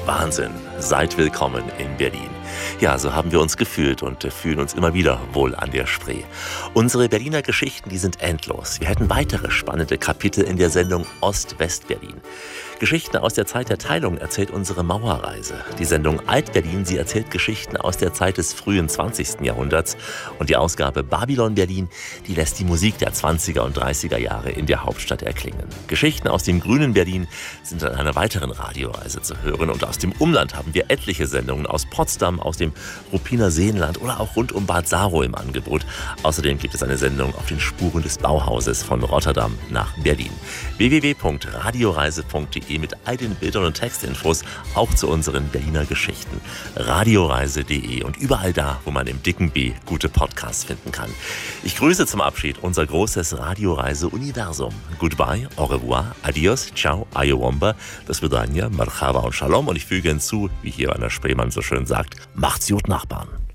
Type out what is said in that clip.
Wahnsinn, seid willkommen in Berlin. Ja, so haben wir uns gefühlt und fühlen uns immer wieder wohl an der Spree. Unsere Berliner Geschichten, die sind endlos. Wir hätten weitere spannende Kapitel in der Sendung Ost-West-Berlin. Geschichten aus der Zeit der Teilung erzählt unsere Mauerreise. Die Sendung Alt-Berlin, sie erzählt Geschichten aus der Zeit des frühen 20. Jahrhunderts. Und die Ausgabe Babylon Berlin, die lässt die Musik der 20er und 30er Jahre in der Hauptstadt erklingen. Geschichten aus dem grünen Berlin sind an einer weiteren Radioreise zu hören. Und aus dem Umland haben wir etliche Sendungen aus Potsdam, aus dem Ruppiner Seenland oder auch rund um Bad Saro im Angebot. Außerdem gibt es eine Sendung auf den Spuren des Bauhauses von Rotterdam nach Berlin. www.radioreise.de mit all den Bildern und Textinfos, auch zu unseren Berliner Geschichten. Radioreise.de und überall da, wo man im dicken B gute Podcasts finden kann. Ich grüße zum Abschied unser großes Radioreise-Universum. Goodbye, au revoir, adios, ciao, ayowamba, das Vidania, marhaba und shalom. Und ich füge hinzu, wie hier Anna Spreemann so schön sagt, macht's gut, Nachbarn.